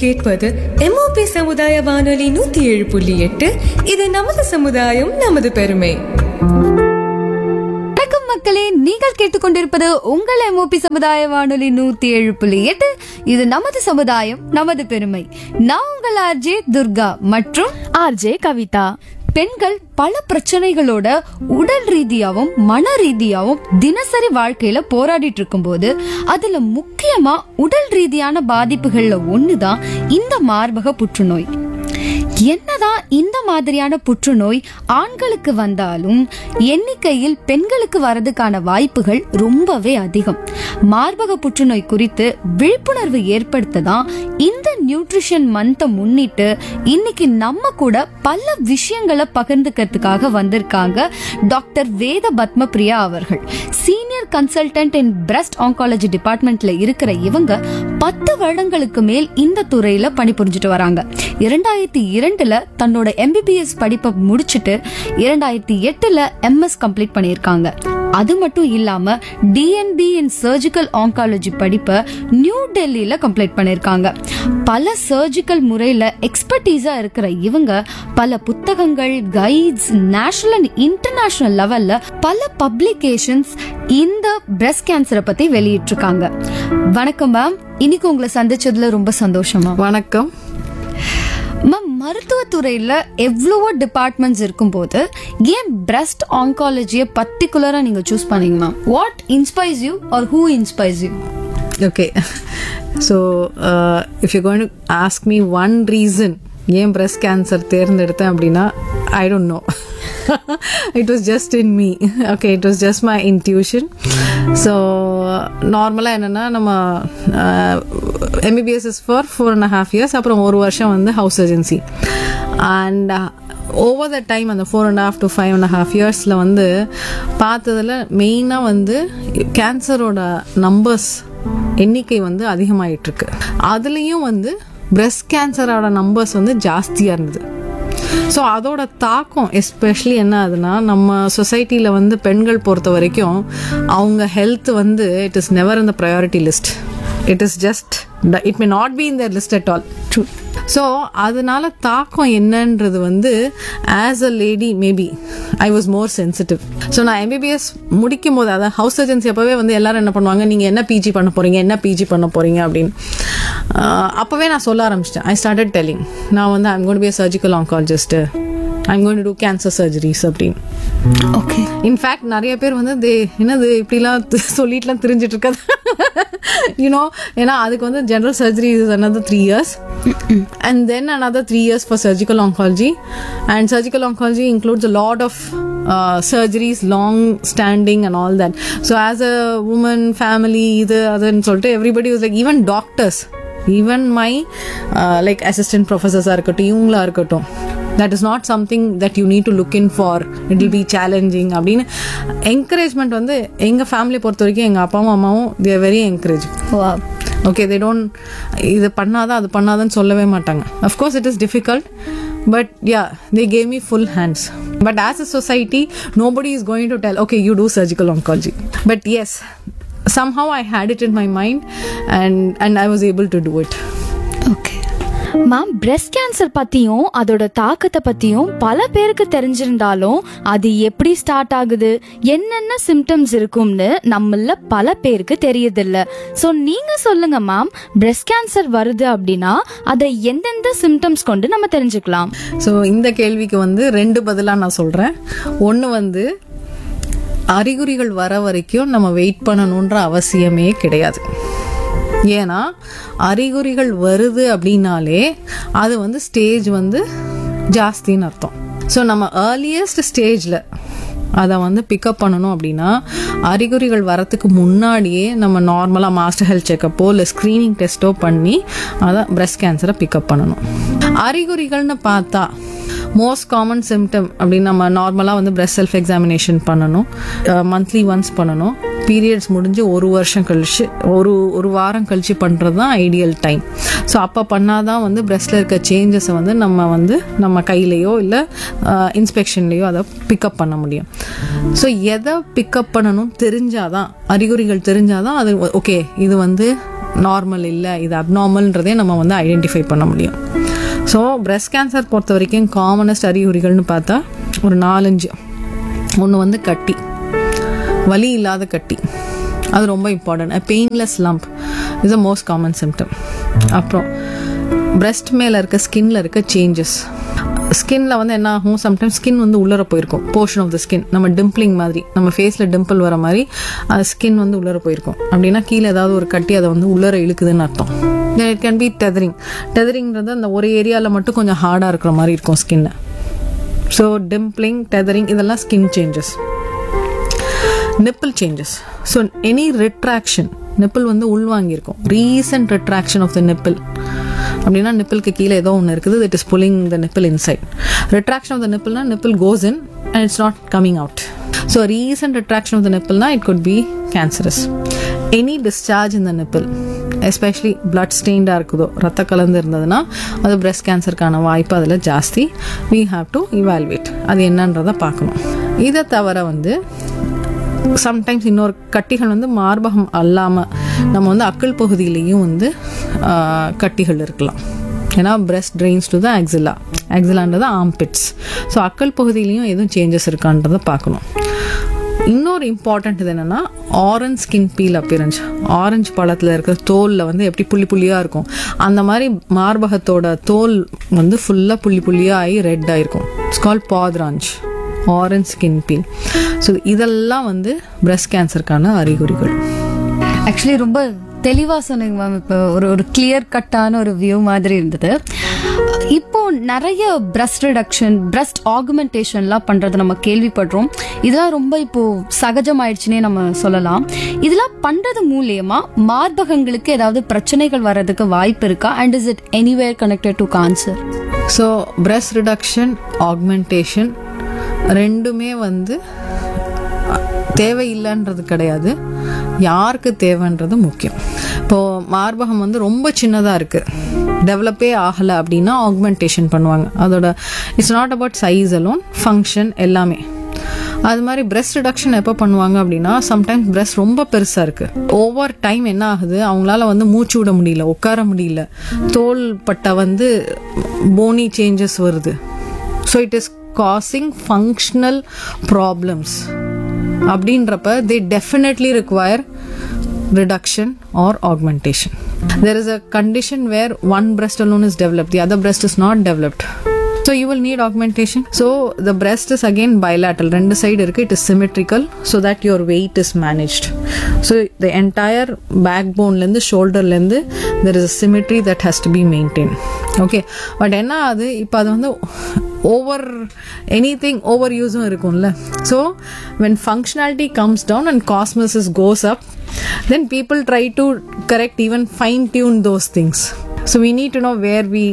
கேட்பது MOP சமுதாய வானொலி 107.8. இது நமது சமுதாயம், நமது பெருமை. வணக்கம் மக்களே, நீங்கள் கேட்டுக்கொண்டிருப்பது உங்கள் MOP சமுதாய வானொலி 107.8. இது நமது சமுதாயம், நமது பெருமை. நான் உங்கள் RJ துர்கா மற்றும் RJ கவிதா. பெண்கள் பல பிரச்சனைகளோட உடல் ரீதியாவும் மன ரீதியாவும் தினசரி வாழ்க்கையில போராடிட்டு இருக்கும் போது அதுல முக்கியமா உடல் ரீதியான பாதிப்புகள்ல ஒண்ணுதான் இந்த மார்பக புற்றுநோய். என்னதான் இந்த மாதிரியான புற்றுநோய் ஆண்களுக்கு வந்தாலும் எண்ணிக்கையில் பெண்களுக்கு வரதுக்கான வாய்ப்புகள் ரொம்பவே அதிகம். மார்பக புற்றுநோய் குறித்து விழிப்புணர்வு ஏற்படுத்ததான் இந்த நியூட்ரிஷன் மந்தை முன்னிட்டு இன்னைக்கு நம்ம கூட பல விஷயங்களை பகிர்ந்துக்கிறதுக்காக வந்திருக்காங்க டாக்டர் வேத பத்மபிரியா அவர்கள். சீனியர் கன்சல்டன்ட் இன் பிரஸ்ட் ஆங்காலஜி டிபார்ட்மெண்ட்ல இருக்கிற இவங்க 10 வருடங்களுக்கு மேல் இந்த துறையில பணிபுரிஞ்சிட்டு வராங்க. 2002 தன்னோட MBBS படிப்பை முடிச்சிட்டு 2008 MS கம்ப்ளீட் பண்ணியிருக்காங்க. அது மட்டும் இல்லாம DNB இன் சர்ஜிக்கல் ஆங்காலஜி படிப்பை நியூ டெல்லியில கம்ப்ளீட் பண்ணிருக்காங்க. பல சர்ஜிக்கல் முறையில எக்ஸ்பர்டீஸா இருக்கிற இவங்க பல புத்தகங்கள், கைட்ஸ், நேஷனல் அண்ட் இன்டர்நேஷனல் லெவல்ல பல பப்ளிகேஷன்ஸ் இந்த பிரஸ்ட் கேன்சரை பத்தி வெளியிட்டிருக்காங்க. வணக்கம் மேம், இன்னைக்கு உங்களை சந்திச்சதுல ரொம்ப சந்தோஷமா. வணக்கம் மேம், மருத்துவத்துறையில எவ்வளவோ டிபார்ட்மெண்ட்ஸ் இருக்கும்போது ஏன் பிரஸ்ட் ஆங்காலஜியை பர்டிகுலரா நீங்க சூஸ் பண்ணீங்க ma'am? What inspires you are who inspires you? Okay, so if you going to ask me one reason ஏன் பிரஸ்ட் கேன்சர் தேர்ந்தெடுத்தேன் அப்படின்னா, I don't know. It was just in me. Okay, it was just my intuition. So நார்மலாக என்னென்னா, நம்ம MBBS is for 4.5 years, அப்புறம் 1 வருஷம் வந்து house surgeoncy. And over the time அந்த 4.5 to 5.5 இயர்ஸில் வந்து பார்த்ததில் மெயினாக வந்து கேன்சரோட நம்பர்ஸ் எண்ணிக்கை வந்து அதிகமாகிட்டுருக்கு. அதுலேயும் வந்து பிரஸ்ட் கேன்சரோட நம்பர்ஸ் வந்து ஜாஸ்தியாக இருந்தது. ஸோ அதோட தாக்கம் எஸ்பெஷலி என்ன ஆகுதுன்னா, நம்ம சொசைட்டியில் வந்து பெண்கள் பொறுத்த வரைக்கும் அவங்க ஹெல்த் வந்து it is never in the priority list. It is just it may not be in the list at all. True. So அதனால தாக்கம் என்னன்றது வந்து as a lady maybe I was more sensitive. So நான் MBBS முடிக்கும் போது, அதாவது house surgeoncy அப்போவே வந்து எல்லாரும் என்ன பண்ணுவாங்க, நீங்கள் என்ன PG பண்ண போகிறீங்க அப்படின்னு. அப்போவே நான் சொல்ல ஆரம்பிச்சிட்டேன். ஐ ஸ்டார்டட் டெல்லிங், நான் வந்து I'm going to be a surgical oncologist, I'm going to two cancer surgeries அப்படின்னு. ஓகே. இன்ஃபேக்ட் நிறைய பேர் வந்து என்னது இப்படிலாம் சொல்லிட்டுலாம் தெரிஞ்சிட்டு இருக்காது, யூனோ. ஏன்னா அதுக்கு வந்து general surgery is another 3 years and then another 3 years for surgical oncology, and surgical oncology includes a lot of surgeries, long standing and all that. So as a woman, family, இது அதுன்னு சொல்லிட்டு everybody was like, even doctors, even my like assistant professors இருக்கட்டும், இவங்களா இருக்கட்டும், that is not something that you need to look in for, it will be challenging அப்படின்னு encouragement வந்து எங்கள் family பொறுத்த வரைக்கும் எங்கள் அப்பாவும் அம்மாவும் they are very encouraging. Okay, they don't இது பண்ணாதான் அது பண்ணாதான்னு சொல்லவே மாட்டாங்க. Of course it is difficult, but yeah, they gave me full hands. But as a society, nobody is going to tell, okay, you do surgical oncology. But yes, somehow I had it in my mind and I was able to do it. Okay ma'am, breast cancer பத்தியும் அதோட தாக்கத்தை பத்தியும் பல பேருக்கு தெரிஞ்சிருந்தாலும் அது எப்படி start ஆகுது, என்னென்ன சிம்டம்ஸ் இருக்கும்னு நம்மள பல பேருக்கு தெரியதில்ல. ஸோ நீங்க சொல்லுங்க மேம், பிரஸ்ட் கேன்சர் வருது அப்படின்னா அதை எந்தெந்த சிம்டம்ஸ் கொண்டு நம்ம தெரிஞ்சுக்கலாம்? ஸோ இந்த கேள்விக்கு வந்து 2 பதிலாக நான் சொல்றேன். ஒன்று வந்து, அறிகுறிகள் வர வரைக்கும் நம்ம வெயிட் பண்ணணுன்ற அவசியமே கிடையாது. ஏன்னா அறிகுறிகள் வருது அப்படின்னாலே அது வந்து ஸ்டேஜ் வந்து ஜாஸ்தின்னு அர்த்தம். ஸோ நம்ம ஏர்லியஸ்ட் ஸ்டேஜில் அதை வந்து பிக்கப் பண்ணணும் அப்படின்னா, அறிகுறிகள் வரத்துக்கு முன்னாடியே நம்ம நார்மலாக மாஸ்டர் ஹெல்த் செக்கப்போ இல்லை ஸ்க்ரீனிங் டெஸ்ட்டோ பண்ணி அதை பிரஸ்ட் கேன்சரை பிக்கப் பண்ணணும். அறிகுறிகள்னு பார்த்தா மோஸ்ட் காமன் சிம்டம் அப்படின்னு நம்ம நார்மலாக வந்து பிரஸ்ட் செல்ஃப் எக்ஸாமினேஷன் பண்ணணும், மந்த்லி ஒன்ஸ் பண்ணணும். பீரியட்ஸ் முடிஞ்சு 1 வருஷம் கழிச்சு ஒரு வாரம் கழிச்சு பண்ணுறது தான் ஐடியல் டைம். ஸோ அப்போ பண்ணாதான் வந்து பிரஸ்ட்டில் இருக்க சேஞ்சஸை வந்து நம்ம கையிலையோ இல்லை இன்ஸ்பெக்ஷன்லேயோ அதை பிக்கப் பண்ண முடியும். ஸோ எதை பிக்கப் பண்ணணும் தெரிஞ்சாதான், அறிகுறிகள் தெரிஞ்சாதான் அது ஓகே இது வந்து நார்மல் இல்லை, இது அப்நார்மல்ன்றதே நம்ம வந்து ஐடென்டிஃபை பண்ண முடியும். ஸோ breast கேன்சர் பொறுத்த வரைக்கும் காமனஸ்ட் அறிகுறிகள்னு பார்த்தா ஒரு 4-5. ஒன்று வந்து கட்டி, வலி இல்லாத கட்டி, அது ரொம்ப important. Painless lump is a most common symptom. அப்புறம் breast மேலே இருக்க ஸ்கின்ல இருக்க சேஞ்சஸ். ஸ்கின்ல வந்து என்ன ஆகும், சம்டைம்ஸ் ஸ்கின் வந்து உள்ளர போயிருக்கும், போர்ஷன் ஆஃப் த ஸ்கின், நம்ம டிம்பிளிங் மாதிரி, நம்ம ஃபேஸில் டிம்பிள் வர மாதிரி அது ஸ்கின் வந்து உள்ளர போயிருக்கும். அப்படின்னா கீழே ஏதாவது ஒரு கட்டி அதை வந்து உள்ளர இழுக்குதுன்னு அர்த்தம். It can be tethering. டெதரிங்கிறது அந்த ஒரு ஏரியாவில் மட்டும் கொஞ்சம் ஹார்டாக இருக்கிற மாதிரி இருக்கும் ஸ்கின்னு. ஸோ டிம்பிளிங், டெதரிங் இதெல்லாம் skin changes. Nibble changes. So any retraction, nibble வந்து உள்வாங்கியிருக்கும், recent retraction of the nibble. அப்படின்னா நிப்பிளுக்கு கீழே ஏதோ ஒன்று இருக்குது, it is pulling the nibble inside. Retraction of the நிப்பிள்னா nibble cos in and it's not coming out. So recent retraction of the நிப்பிள்னா it could be cancerous. Any discharge in the nibble, especially blood ஸ்டெயின்டாக இருக்குதோ, ரத்த கலந்து இருந்ததுன்னா அது breast கேன்சருக்கான வாய்ப்பு அதில் ஜாஸ்தி. we have to evaluate அது என்னன்றதை பார்க்கணும். இதை தவிர வந்து சம்டைம்ஸ் இன்னொரு கட்டிகள் வந்து மார்பகம் அல்லாமல் நம்ம வந்து அக்கல் பகுதியிலையும் வந்து கட்டிகள் இருக்கலாம். ஏன்னா breast drains to the axilla, axilla-ன்றது ஆர்ம்பிட்ஸ். So அக்கல் பகுதியிலையும் எதுவும் சேஞ்சஸ் இருக்கான்றதை பார்க்கணும். இன்னொரு இம்பார்ட்டன்ட் இது என்னன்னா orange skin feel appearance. Orange பழத்தில் இருக்கிற தோலில் வந்து எப்படி புள்ளி புள்ளியாக இருக்கும், அந்த மாதிரி மார்பகத்தோட தோல் வந்து ஃபுல்லாக புள்ளி புள்ளியாக ஆகி ரெட் ஆகிருக்கும். It's called பாத்ராஞ்ச், orange skin feel. So இதெல்லாம் வந்து breast கேன்சருக்கான அறிகுறிகள். ஆக்சுவலி ரொம்ப தெளிவா சொன்னீங்க மேம். இப்போ ஒரு கிளியர் கட்டான ஒரு வியூ மாதிரி இருந்தது. இப்போ நிறைய பிரஸ்ட் ரிடக்ஷன், பிரஸ்ட் ஆகுமெண்டேஷன்லாம் பண்றது நம்ம கேள்விப்படுறோம். இதெல்லாம் ரொம்ப இப்போ சகஜமாயிடுச்சுன்னே நம்ம சொல்லலாம். இதெல்லாம் பண்றது மூலியமா மார்பகங்களுக்கு ஏதாவது பிரச்சனைகள் வர்றதுக்கு வாய்ப்பு இருக்கா? And is it anywhere connected to cancer? So breast reduction, augmentation ரெண்டுமே வந்து தேவையில்லைன்றது கிடையாது, யாருக்கு தேவைன்றது முக்கியம். இப்போது மார்பகம் வந்து ரொம்ப சின்னதாக இருக்குது, டெவலப்பே ஆகலை அப்படின்னா ஆகுமெண்டேஷன் பண்ணுவாங்க. அதோட it's not about size alone, function எல்லாமே. அது மாதிரி breast ரிடக்ஷன் எப்போ பண்ணுவாங்க அப்படின்னா சம்டைம்ஸ் breast ரொம்ப பெருசாக இருக்குது, ஓவர் டைம் என்ன ஆகுது, அவங்களால வந்து மூச்சு விட முடியல, உட்கார முடியல, தோல் பட்டை வந்து போனி சேஞ்சஸ் வருது. So it is causing functional problems. அப்படின்றப்ப they definitely require reduction or augmentation. There is a condition where one breast alone is developed, the other breast is not developed, so you will need augmentation. So the breast is again bilateral, rendu side irukku, it is symmetrical so that your weight is managed. So the entire backbone lende shoulder lende there is a symmetry that has to be maintained. Okay, but enna adu ipo adu vandu over anything overuse இருக்கும்ல. So when functionality comes down and cosmesis goes up, then people try to correct, even fine tune those things. So we need to know where we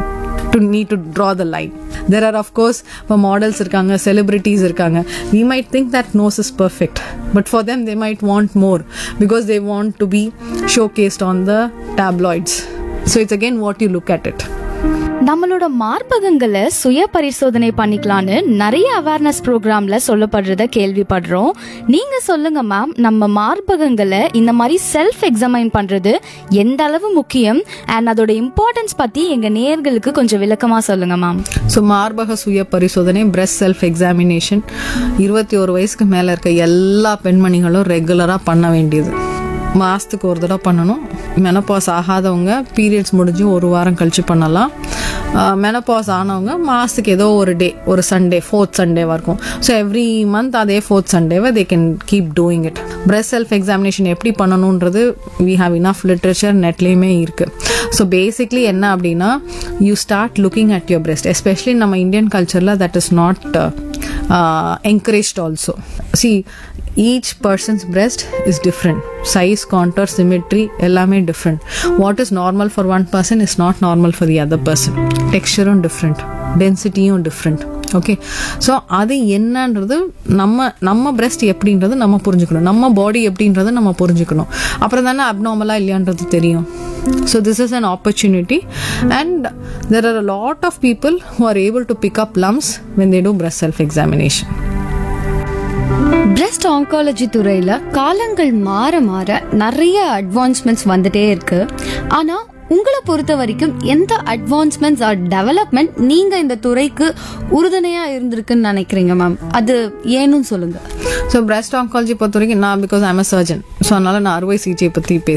need to draw the line. There are of course models irukanga, celebrities irukanga, we might think that nose is perfect, but for them they might want more because they want to be showcased on the tabloids. So it's again what you look at it. நம்மளோட மார்பகங்களை சுய பரிசோதனை பண்ணிக்கலான்னு நிறைய awareness ப்ரோக்ராம்ல சொல்லப்படுறத கேள்விப்படுறோம். நீங்க சொல்லுங்க ma'am, நம்ம மார்பகங்களை இந்த மாதிரி செல்ஃப் எக்ஸாமைன் பண்றது எந்த அளவு முக்கியம் அண்ட் அதோட இம்பார்ட்டன்ஸ் பத்தி எங்க நேயர்களுக்கு கொஞ்சம் விளக்கமா சொல்லுங்க மேம். ஸோ மார்பக சுய பரிசோதனை, breast செல்ஃப் எக்ஸாமினேஷன் 21 வயசுக்கு மேல இருக்க எல்லா பெண்மணிகளும் ரெகுலரா பண்ண வேண்டியது. மாதத்துக்கு ஒரு தடவை பண்ணணும். மெனப்பாஸ் ஆகாதவங்க பீரியட்ஸ் முடிஞ்சு ஒரு வாரம் கழிச்சு பண்ணலாம். மெனப்பாஸ் ஆனவங்க மாதத்துக்கு ஏதோ ஒரு டே, ஒரு சண்டே, 4th சண்டேவாக இருக்கும். ஸோ எவ்ரி மந்த் அதே 4th சண்டேவை they can keep doing it. breast self examination எப்படி பண்ணணுன்றது we have enough literature, நெட்லேயுமே இருக்குது. ஸோ பேசிக்லி என்ன அப்படின்னா you start looking at your breast, especially நம்ம இந்தியன் கல்ச்சரில் that is not encouraged also. See, each person's breast is different, size, contour, symmetry எல்லாமே different. What is normal for one person is not normal for the other person. Texture different, density different. Okay, so அது என்னன்றது நம்ம breast எப்படின்றது நம்ம புரிஞ்சுக்கணும், நம்ம பாடி எப்படின்றது நம்ம புரிஞ்சுக்கணும். அப்புறம் தானே அப்நார்மலா இல்லையான்றது தெரியும். So this is an opportunity, and there are a lot of people who are able to pick up lumps when they do breast self examination. Breast oncology துறையில காலங்கள் மாற மாற நிறைய அட்வான்ஸ்மெண்ட்ஸ் வந்துட்டே இருக்கு. ஆனா உங்களை பொறுத்த வரைக்கும் எந்த அட்வான்ஸ்மெண்ட்ஸ் ஆர் டெவலப்மெண்ட் நீங்க இந்த துறைக்கு உறுதுணையா இருந்திருக்குன்னு நினைக்கிறீங்க மேம்? அது ஏன்னு சொல்லுங்க. ஸோ பிரஸ்ட் ஆங்காலஜி பொறுத்த வரைக்கும் நான் because I'm a surgeon, so அதனால நான் அறுவை சிகிச்சை பற்றி